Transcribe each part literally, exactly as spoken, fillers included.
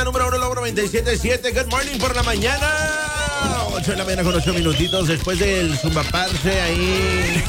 número uno, Lobo noventa y siete punto siete. Good morning por la mañana. ocho de la mañana con ocho minutitos después del Zumba Parce ahí.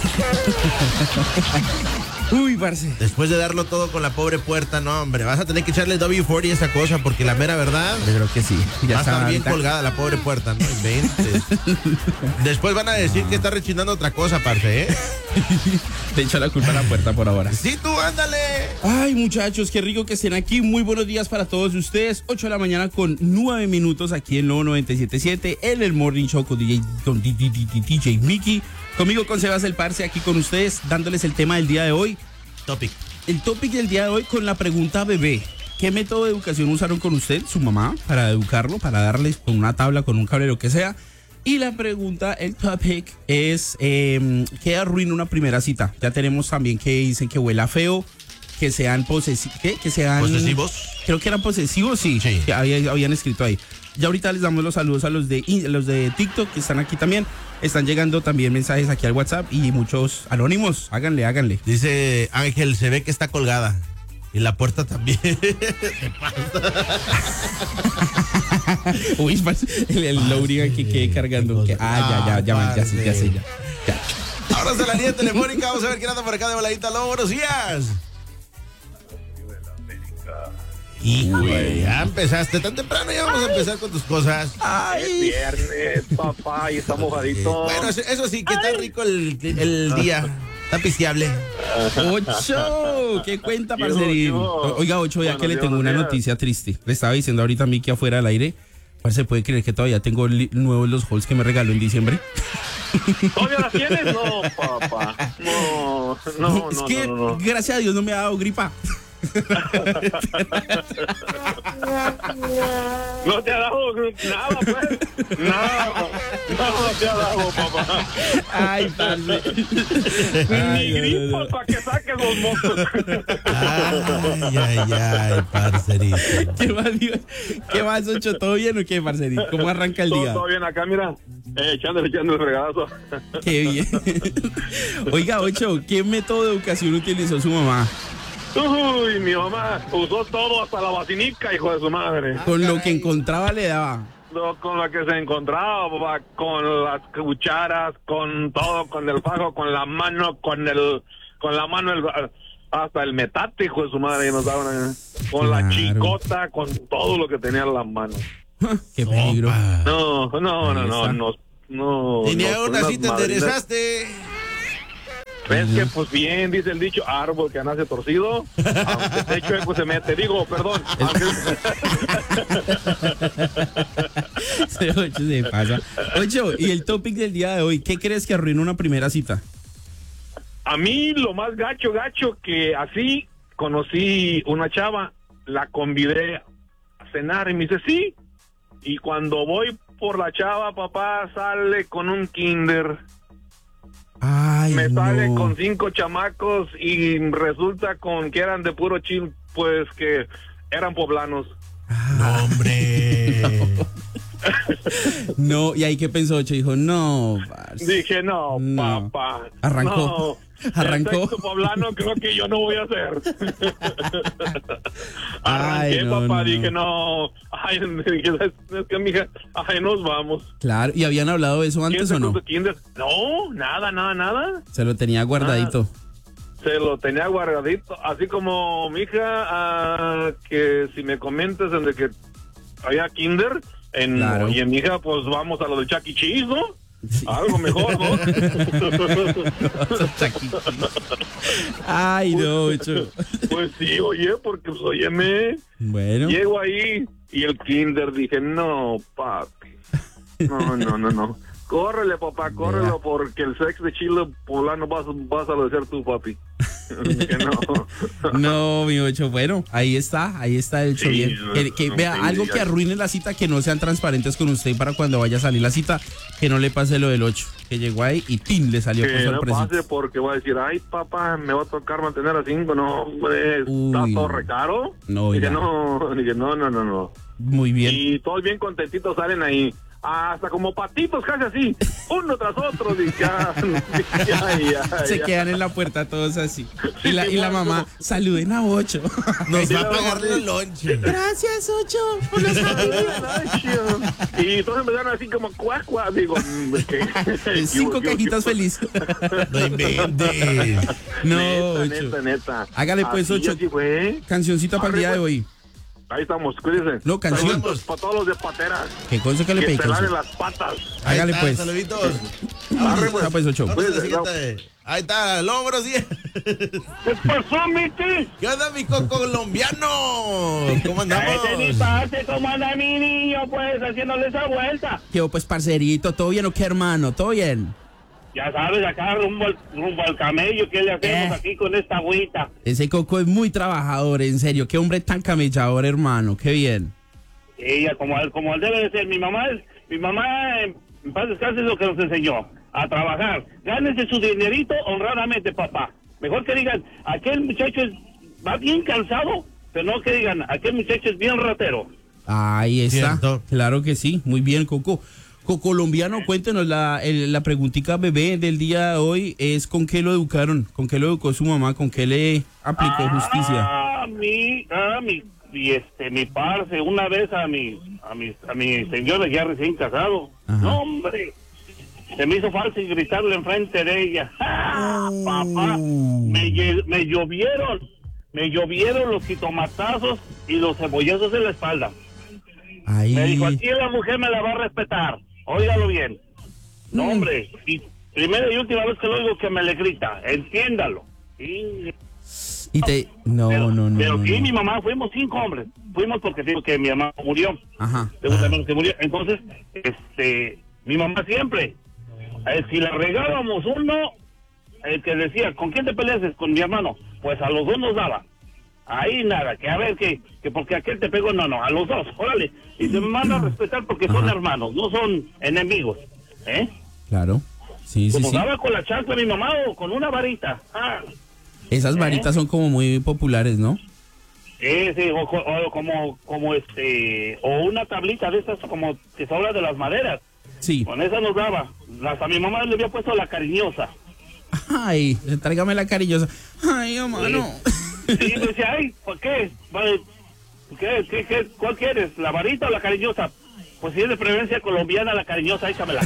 Uy, parce. Después de darlo todo con la pobre puerta, no, hombre, vas a tener que echarle W cuarenta a esa cosa porque la mera verdad. Yo creo que sí. Ya va a estar bien colgada la pobre puerta, no inventes. Después van a decir que está rechinando otra cosa, parce, ¿eh? Te echo la culpa a la puerta por ahora. Sí, tú, ándale. Ay, muchachos, qué rico que estén aquí. Muy buenos días para todos ustedes. ocho de la mañana con nueve minutos aquí en Lobo noventa y siete punto siete, en el Morning Show con D J, con D J Mickey. Conmigo, con Sebas el Parce, aquí con ustedes, dándoles el tema del día de hoy. Topic. El topic del día de hoy con la pregunta bebé. ¿Qué método de educación usaron con usted, su mamá, para educarlo, para darles con una tabla, con un cable, lo que sea? Y la pregunta, el topic, es eh, ¿qué arruina una primera cita? Ya tenemos también que dicen que huela feo, que sean posesivos. Que sean ¿Posesivos? Creo que eran posesivos, sí, sí. Que había, habían escrito ahí. Ya ahorita les damos los saludos a los de, los de TikTok que están aquí también. Están llegando también mensajes aquí al WhatsApp y muchos anónimos. Háganle, háganle. Dice Ángel, se ve que está colgada. Y la puerta también. Uy, el, el loading aquí que cargando. Que, ah, ya, ya, ya, ya, sé, ya sé, ya. ya. Ahora se la línea telefónica. Vamos a ver quién anda por acá de voladita. Lobo, buenos días. Híjole, ya empezaste tan temprano, ya vamos a empezar con tus cosas. Ay, es viernes, papá, y está mojadito. Bueno, eso, eso sí, que está rico el, el día. Está pisteable. Ocho, ¿qué cuenta, parcerín? Oiga, Ocho, ya Buenos que le días, tengo una buenos noticia triste. Le estaba diciendo ahorita a Miki afuera al aire. Parce, ¿puede creer que todavía tengo li- nuevos los halls que me regaló en diciembre? ¿Todavía las tienes? No, papá. No, no, Es no, que, no, no, no. gracias a Dios, no me ha dado gripa. No te ha dado nada, pues. Nada. No te ha dado, papá. Ay, parce. Ni gripa para que saques los mocos. Ay, ay, ay, parcerito. ¿Qué más, Dios? ¿Qué más, Ocho? ¿Todo bien o qué, parcerito? ¿Cómo arranca el Todo, día? todo bien acá, mira. Eh, echándole, echándole fregadazo. Qué bien. Oiga, Ocho, ¿qué método de educación utilizó su mamá? Uy, mi mamá usó todo, hasta la vacinica, hijo de su madre. Con lo que encontraba le daba. No, con la que se encontraba, papá, con las cucharas, con todo, con el fajo, con la mano, con el, con la mano, el, hasta el metate, hijo de su madre, y nos daban, con Claro. la chicota, con todo lo que tenía en las manos. Qué peligro. No, no, no, no, no, no, no. Tenía no, una, unas sí te madrinas. enderezaste. Es que, pues bien, dice el dicho, árbol que nace torcido, aunque esté chueco se mete. Digo, perdón. Sí, Ocho se pasa. Ocho, y el topic del día de hoy, ¿qué crees que arruina una primera cita? A mí lo más gacho, gacho, que así conocí una chava, la convidé a cenar y me dice, sí. Y cuando voy por la chava, papá, sale con un kinder. Ay, Me sale no. con cinco chamacos y resulta con que eran de puro chin, pues que eran poblanos. No, hombre. No, y ahí qué pensó Ocho, dijo, no, parce. Dije, no, No. papá. Arrancó. No, Arrancó. el sexo poblano creo que yo no voy a hacer. Arranqué, Ay, no, papá, no. dije, no. Ay, dije, es que, mija, ay, nos vamos. Claro, ¿y habían hablado de eso ¿Quién antes se o no? puso kinder? No, nada, nada, nada. Se lo tenía guardadito. Se lo tenía guardadito, así como mi hija, ah, que si me comentas en de que había kinder, en, Claro. y en mi hija, pues vamos a lo de Chuck E. Cheese, ¿no? Sí. Algo mejor, ¿no? Ay, no, Ocho. Pues sí, oye, porque pues óyeme, Bueno. llego ahí y el kinder, dije, no, papi, no, no, no, no. Córrele, papá, córrelo, Vea. porque el sex de Chile poblano vas, vas a lo de ser tú, papi. Dije, no. No, mi Ocho, bueno, ahí está, ahí está el Sí, bien. no, Que, que no, vea, sí, algo ya. que arruine la cita, que no sean transparentes con usted para cuando vaya a salir la cita, que no le pase lo del Ocho, que llegó ahí y ¡tin! Le salió por Que no sorpresita. pase porque va a decir, ay, papá, me va a tocar mantener a cinco. No, hombre, Uy, está todo no. recaro. No, Dije, ya. no, dije, no, no, no, no. Muy bien. Y todos bien contentitos salen ahí. hasta como patitos casi así, uno tras otro. Dije, ya, ya, ya, Se ya. quedan en la puerta todos así. Y la, Sí, y la bueno, mamá, saluden a Ocho. Nos Sí, va a la pagar mamá, el sí. lonche. Gracias, Ocho, por los Y entonces me dan así como cuac, cuac, digo, mm, que- cinco yo- yo- cajitas yo- feliz. No inventes. No, Neta, Ocho. neta, neta. Hágale pues, Así, Ocho. así fue. Cancioncita para el Arre, día de pues. hoy. Ahí estamos, cuídense. No, canción. Saludos para todos los de pateras. ¿Qué cosa que le Que pedí, se laven canción? las patas. Ahí Hágale está, pues. Saluditos. Arre, pues. Ah, pues, Ocho. Vamos a la Cuídense, siguiente. Ahí está, Lobo, buenos días. ¿Qué pasó, Miki? ¿Qué onda, mi coco colombiano? ¿Cómo andamos? Ese es mi parce, ¿cómo anda mi niño? Pues haciéndole esa vuelta. ¿Qué hubo, pues, parcerito? ¿Todo bien o qué, hermano? ¿Todo bien? Ya sabes, acá rumbo al, rumbo al camello, ¿qué le hacemos Eh. aquí con esta agüita? Ese Coco es muy trabajador, en serio. Qué hombre tan camellador, hermano. Qué bien. Ella, como, como él debe de ser, mi mamá es, mi mamá, en paz descanse, es lo que nos enseñó, a trabajar. Gánese su dinerito honradamente, papá. Mejor que digan, aquel muchacho es, va bien cansado, pero no que digan, aquel muchacho es bien ratero. Ahí está. Cierto. Claro que sí. Muy bien, Coco. Co-colombiano, cuéntenos la, el- la preguntita bebé del día de hoy es ¿con qué lo educaron? ¿Con qué lo educó su mamá? ¿Con qué le aplicó justicia? Ah, mi, ah, mi, y este, mi parce, una vez a mi, a mi, a mi señora ya recién casado. Ajá. No, hombre, se me hizo falso y gritarle enfrente de ella. ¡Ah, papá! Me, lle- me llovieron, me llovieron los jitomatazos y los cebollazos en la espalda. Ahí. Me dijo, aquí la mujer me la va a respetar. Óigalo bien. No, Mm. hombre, y primera y última vez que lo oigo que me le grita, entiéndalo. Y Y te... No, pero, no, no. pero no, sí, no. mi mamá, fuimos cinco hombres. Fuimos porque digo que mi mamá murió. Ajá. Tengo un hermano que murió. Entonces, este, mi mamá siempre, eh, si la regábamos uno, el que decía, ¿con quién te peleas? Con mi hermano. Pues a los dos nos daba. Ahí nada, que a ver, que, que porque aquel te pegó, no, no, a los dos, órale. Y se me manda a respetar porque son Ajá. hermanos, no son enemigos. ¿Eh? Claro. Sí, sí, Como sí. daba con la chancla mi mamá o con una varita. Ah. Esas varitas son como muy populares, ¿no? Sí, sí, o, co- o como, como este, o una tablita de estas como que sobra de las maderas, Sí. con esa nos daba, hasta mi mamá le había puesto la cariñosa, Ay, tráigame la cariñosa. Ay, hermano. y me decía, ay, ¿por qué? Vale, ¿Qué, qué, qué, ¿Cuál quieres, la varita o la cariñosa? Pues si es de preferencia colombiana, la cariñosa, échamela.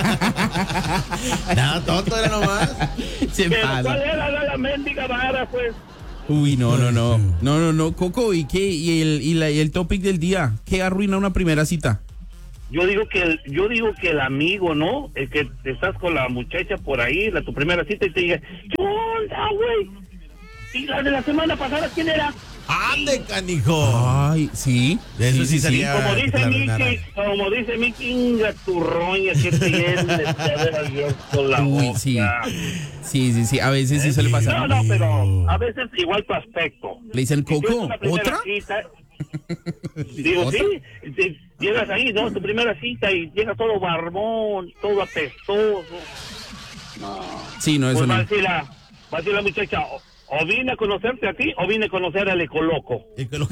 Nada, tonto era nomás. Se Pero pasa. ¿cuál era la, la mendiga vara, pues? Uy, no, no, no. No, no, no. Coco, ¿y qué? ¿Y el, y la, y el topic del día? ¿Qué arruina una primera cita? Yo digo que el, yo digo que el amigo, ¿no? El que estás con la muchacha por ahí, la tu primera cita y te diga, ¿qué onda, güey? ¿Y la de la semana pasada quién era? ¡Ande, canijo! Ay, sí. De eso sí sí. sería- Como Ah, que dice la arruinara. Miki, como dice Miki, inga tu roña que te viene de haber abierto la Uy, boca. sí. Sí, sí, sí. A veces sí suele pasar. No, no, pero a veces igual tu aspecto. Le dicen, Si tienes Coco, una primera ¿otra? cita, digo, ¿Otra? sí, te- llegas ahí, ¿no? Tu primera cita y llega todo barbón, todo apestoso. Sí, no, eso Pues va a no. decir la, va a decir la muchacha, o, o vine a conocerte a ti o vine a conocer al ecoloco. Y que lo-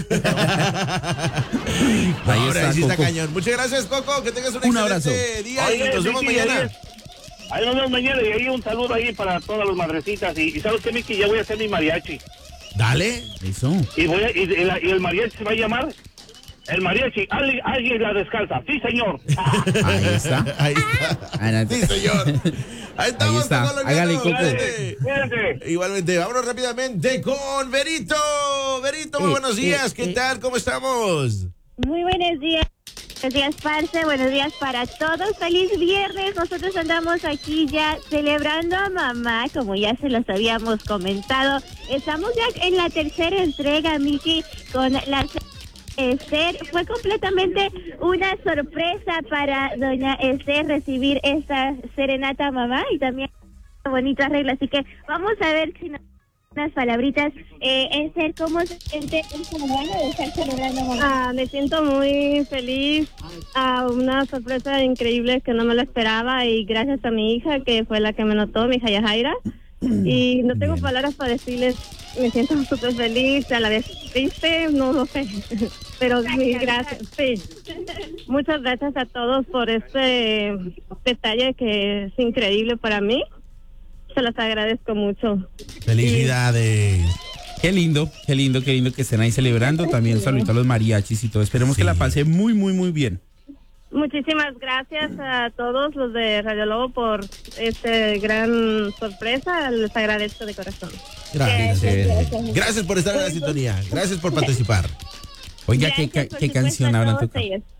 Ahí Ahora está, sí está Coco. cañón. Muchas gracias, Coco. Que tengas un, Un excelente abrazo. día Oye, y nos vemos Miki, mañana. ahí, ahí nos vemos mañana y ahí un saludo ahí para todas las madrecitas. Y, y ¿sabes qué, Miki? Ya voy a hacer mi mariachi. Dale. Eso. Y, voy a- y, y la- y el mariachi se va a llamar el mariachi alguien, alguien la descalza. Sí, señor. Ahí está. Ahí está. Ah, no. Sí, señor. Ahí estamos, Ahí está. Coco Colombiano. Hágale, Coco. Cuídate. Cuídate. Igualmente, vámonos rápidamente con Verito. Verito, muy Eh, buenos eh, días. ¿Qué eh. tal? ¿Cómo estamos? Muy buenos días. Buenos días, parce. Buenos días para todos. Feliz viernes. Nosotros andamos aquí ya celebrando a mamá, como ya se los habíamos comentado. Estamos ya en la tercera entrega, Miki, con la Esther. Fue completamente una sorpresa para doña Esther recibir esta serenata a mamá y también una bonita arreglo. Así que vamos a ver si nos unas palabritas. Eh, Esther, ¿cómo se siente esta mañana de estar celebrando a mamá? Ah, me siento muy feliz, ah, una sorpresa increíble que no me lo esperaba y gracias a mi hija que fue la que me notó, mi hija Yajaira, Y no tengo Bien. palabras para decirles, me siento súper feliz, a la vez triste, no lo sé. Pero sí, gracias, sí. Muchas gracias a todos por este detalle que es increíble para mí. Se los agradezco mucho. Felicidades. Qué lindo, qué lindo, qué lindo que estén ahí celebrando. También saludito a los mariachis y todo. Esperemos Sí. que la pase muy, muy, muy bien. Muchísimas gracias a todos los de Radio Lobo por esta gran sorpresa. Les agradezco de corazón. Gracias. Gracias por estar en la sintonía. Gracias por participar. Oiga, ¿qué, Gracias, qué, por qué supuesto, canción a habrán todos tocado? ellos.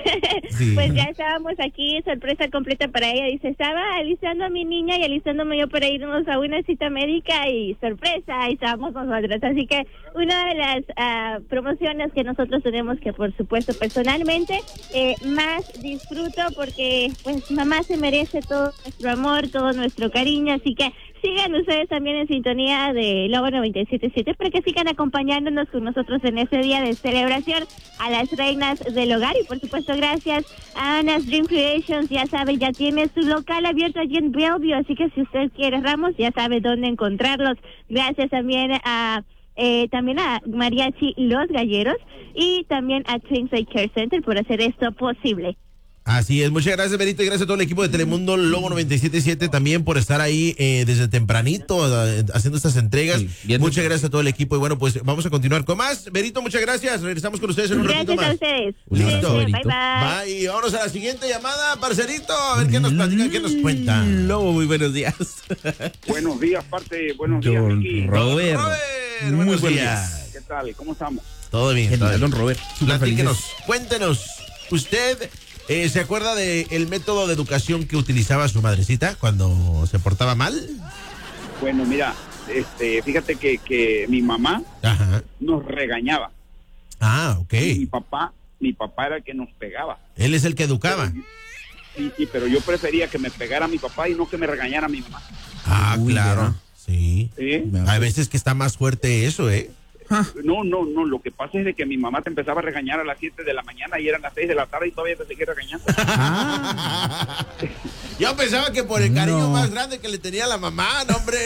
Sí. Pues ya estábamos aquí, sorpresa completa para ella. Dice, estaba alistando a mi niña y alistándome yo para irnos a una cita médica y sorpresa, ahí estábamos nosotros. Así que una de las uh, promociones que nosotros tenemos, que por supuesto personalmente eh, más disfruto, porque pues mamá se merece todo nuestro amor, todo nuestro cariño. Así que sigan ustedes también en sintonía de Lobo noventa y siete punto siete para que sigan acompañándonos con nosotros en este día de celebración a las reinas del hogar. Y por supuesto gracias a Ana's Dream Creations. Ya sabe, ya tiene su local abierto allí en Bellevue, así que si usted quiere ramos ya sabe dónde encontrarlos. Gracias también a eh, también a Mariachi Los Galleros y también a Twinside Care Center por hacer esto posible. Así es, muchas gracias, Berito, y gracias a todo el equipo de Telemundo Lobo noventa y siete punto siete también por estar ahí eh, desde tempranito eh, haciendo estas entregas. Sí, bien. Muchas gracias a todo el equipo y bueno, pues vamos a continuar con más. Berito, muchas gracias. Regresamos con ustedes en un ratito Gracias a más. ustedes. Un abrazo, Cuídense, Berito. bye bye. Bye, vámonos a la siguiente llamada, parcerito. A ver qué nos platican, qué nos cuentan. Lobo, muy buenos días. Buenos días, parte. Buenos días, Don Miki. Robert. Robert, Muy buenos buenos días. ¿Qué tal? ¿Cómo estamos? Todo bien, todo Genial, bien. don Robert. Súper Platíquenos, felices. cuéntenos, ¿usted eh, se acuerda del método de educación que utilizaba su madrecita cuando se portaba mal? Bueno, mira, este, fíjate que, que mi mamá Ajá. nos regañaba. Ah, ok. Y mi papá, mi papá era el que nos pegaba. Él es el que educaba. Sí, sí, pero yo prefería que me pegara mi papá y no que me regañara mi mamá. Ah, Uy, claro. ya. Sí. ¿Sí? Hay veces que está más fuerte eso, ¿eh? No, no, no, lo que pasa es de que mi mamá te empezaba a regañar a las siete de la mañana y eran las seis de la tarde y todavía te seguía regañando. Ah, Yo pensaba que por el cariño No. más grande que le tenía a la mamá, no, hombre.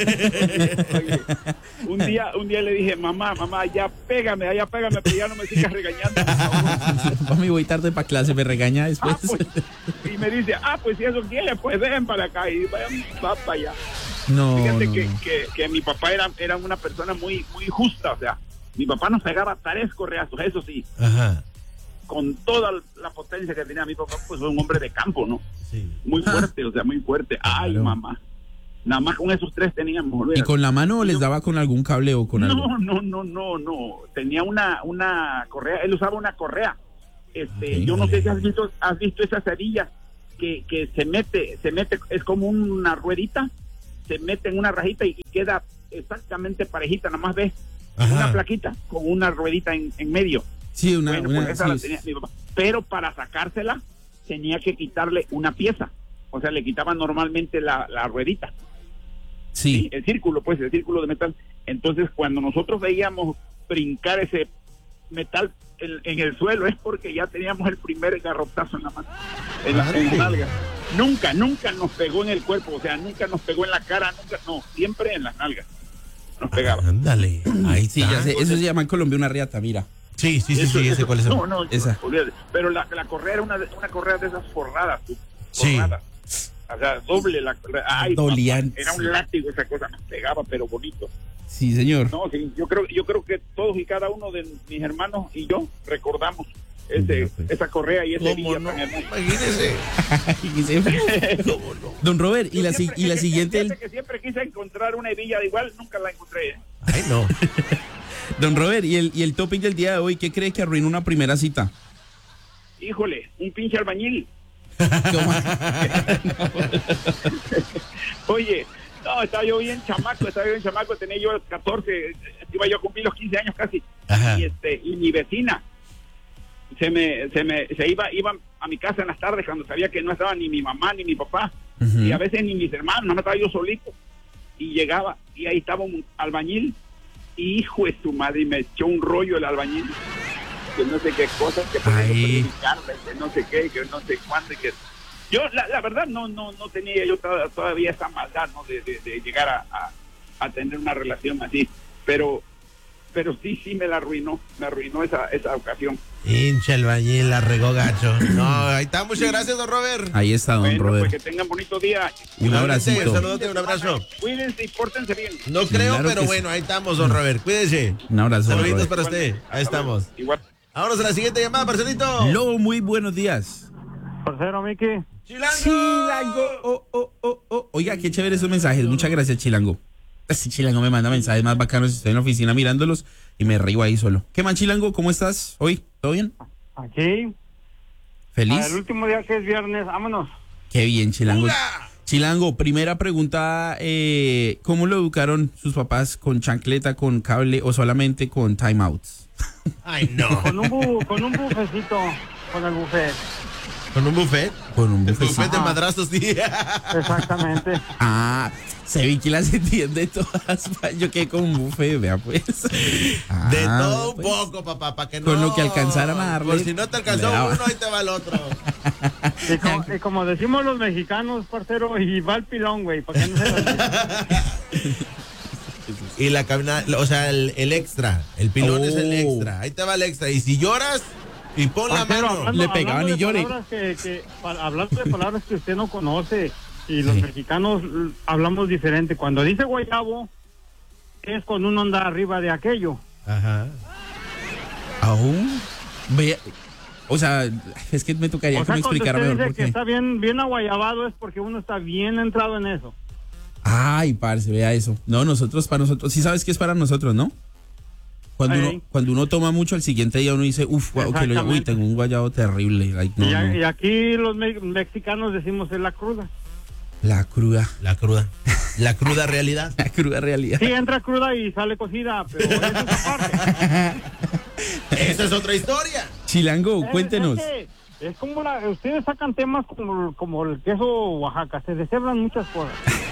Oye, un día, un día le dije, mamá, mamá, ya pégame, ya pégame, pero ya no me sigas regañando, por favor. mami, voy tarde para clase, me regaña después. Ah, pues, y me dice, ah, pues si eso quiere, pues ven para acá y vayan va para allá. No, Fíjate no, que, no. que, que mi papá era, era una persona muy, muy justa, o sea, mi papá nos pegaba tres correazos, eso sí, Ajá. con toda la potencia que tenía mi papá, pues fue un hombre de campo, ¿no? Sí. Muy fuerte, o sea, muy fuerte. Ay, Claro. mamá. Nada más con esos tres teníamos. ¿Y con la mano o les daba con algún cable o con algo? No, no, no, no, no. Tenía una, una correa, él usaba una correa. Este, Ok. yo no sé si has visto, has visto esas cerillas que, que se mete, se mete, es como una ruedita, se mete en una rajita y, y queda exactamente parejita, nada más ves Ajá. una plaquita con una ruedita en, en medio. Sí, una, Bueno, una pues esa sí, la tenía mi papá. Pero para sacársela tenía que quitarle una pieza. O sea, le quitaban normalmente la, la ruedita. sí. El círculo, pues, el círculo de metal. Entonces, cuando nosotros veíamos brincar ese metal en, en el suelo, es porque ya teníamos el primer garrotazo en la mano, en la, en la nalga. Nunca, nunca nos pegó en el cuerpo, o sea, nunca nos pegó en la cara, nunca, no, siempre en las nalgas nos pegaba. Ándale. Ahí Sí, está. ya sé, eso se llama en Colombia una riata, mira. Sí, sí, sí, Eso- sí, ese eso- cuál es el- No, no, Esa. olvídate. Pero la, la correa era una, de- una correa de esas forradas, tú, Sí. forradas. O sea, doble la correa. Ay, Dolían. papá, era un látigo esa cosa, nos pegaba, pero bonito. Sí, señor. No, sí, yo creo, yo creo que todos y cada uno de mis hermanos y yo recordamos ese, Ya, pues. esa correa y ese ¿Cómo día no? tan hermoso. Imagínese. Y se- Don Robert, y Yo la, si- siempre- y la fíjate siguiente, que siempre quise encontrar una hebilla de igual, nunca la encontré. ¿eh? Ay, no. don Robert, y el, y el topic del día de hoy, ¿qué cree que arruinó una primera cita? Híjole, un pinche albañil. ¿Cómo? Oye, no, estaba yo bien chamaco, estaba yo bien chamaco, tenía yo catorce, iba yo a cumplir los quince años casi. Ajá. Y este, y mi vecina se me, se me, se iba, iba a mi casa en las tardes cuando sabía que no estaba ni mi mamá ni mi papá, Ujú. y a veces ni mis hermanos, no me estaba yo solito. Y llegaba, y ahí estaba un albañil, y hijo de su madre, y me echó un rollo el albañil, que no sé qué cosas, que por Ay. eso que no sé qué, que no sé cuándo, y que yo la, la verdad no no no tenía yo to- todavía esa maldad, ¿no? de, de, de llegar a, a, a tener una relación así, pero pero sí sí me la arruinó, me arruinó esa esa ocasión. Hincha el bañil, la regó gacho. No, ahí está, muchas gracias, don Robert. Ahí está, don Bueno, Robert. pues que tengan bonito día. Un abracito. Saludote, un abrazo. Cuídense y pórtense bien. No creo, Claro pero que bueno, ahí estamos, don Robert. Cuídese. Un abrazo, don Saluditos Robert. para usted. Ahí estamos. Igual. Vámonos a la siguiente llamada, Marcelito. Lobo, muy buenos días. Parcero, Miki. Chilango. Chilango, oh, oh, oh, oh. Oiga, qué chévere esos mensajes. Muchas gracias, Chilango. Sí, Chilango me manda mensajes más bacanos. Estoy en la oficina mirándolos y me río ahí solo. ¿Qué más, Chilango? ¿Cómo estás hoy? ¿Todo bien? Aquí. ¿Feliz? El último día que es viernes, vámonos. Qué bien, Chilango. ¡Uga! Chilango, primera pregunta. Eh, ¿Cómo lo educaron sus papás? ¿Con chancleta, con cable o solamente con timeouts? Ay, no. Con un, bu con un bufecito, con el buffet. ¿Con un buffet? Con un El buffet. buffet de Ajá. madrazos, sí. Exactamente. Ah, se ve que las entiende todas. Yo quedé con un buffet, vea pues. Ah, De todo un pues. poco, papá, para que no. Con lo que alcanzaran a darle, Por si no te alcanzó le daba. uno, ahí te va el otro. Y como, y como decimos los mexicanos, parcero, y va el pilón, güey, para que no se lo Y la cabina, o sea, el, el extra. El pilón Oh. es el extra. Ahí te va el extra. Y si lloras, y pon la Parcero, mano. hablando- Le pegaban hablando y de llore. palabras Que, que, pa- hablando de palabras que usted no conoce, y los Sí. mexicanos l- hablamos diferente. Cuando dice guayabo, es cuando uno anda arriba de aquello. Ajá. Aún. Vea. O sea, es que me tocaría O que sea, me cuando explicara usted mejor dice por que qué. está bien, bien aguayabado es porque uno está bien entrado en eso. Ay, parce, vea eso. No, nosotros, para nosotros, sí sabes que es para nosotros, ¿no? Cuando uno, Ey. cuando uno toma mucho, al siguiente día uno dice, uff, wow, que lo, uy, Exactamente. tengo un guayabo terrible. Like, no, y, a- no. y aquí los me- mexicanos decimos es la cruda. La cruda, La cruda. La cruda realidad. la cruda realidad. Sí, entra cruda y sale cocida, pero eso es aparte. Esa es otra historia. Chilango, Es- cuéntenos. Es, que es como la, ustedes sacan temas como, como el queso Oaxaca, se deshebran muchas cosas.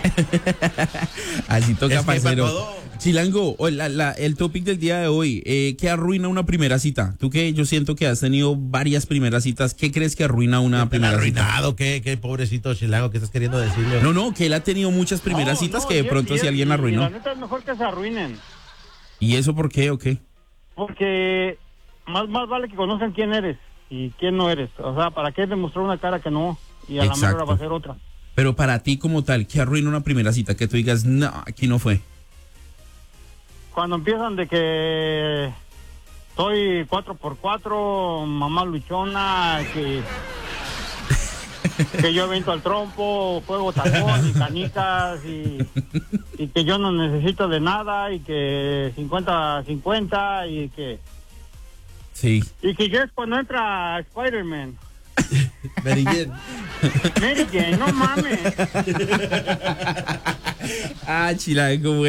Así toca, Es que parcero. para todo. Chilango, o la- la- el topic del día de hoy, eh, ¿qué arruina una primera cita? Tú que yo siento que has tenido varias primeras citas, ¿qué crees que arruina una ¿Te han primera cita? arruinado? ¿Qué, qué pobrecito Chilango que estás queriendo decirle? No, no, que él ha tenido muchas primeras No, citas no, que de y- pronto y- si alguien la y- y arruinó. La neta es mejor que se arruinen, ¿Y eso por qué o qué? porque más, más vale que conozcan quién eres y quién no eres. O sea, ¿para qué demostrar una cara que no? Y a la Exacto. mejor va a ser otra. Pero para ti como tal, ¿qué arruina una primera cita? Que tú digas, no, aquí no fue. Cuando empiezan de que soy cuatro por cuatro, mamá luchona, que, que yo avento al trompo, juego tacón y canicas y, y que yo no necesito de nada y que cincuenta a cincuenta y que Sí. y que ya es cuando entra Spider-Man. Mary Jane. Mary Jane, no mames. Ah, Chilango,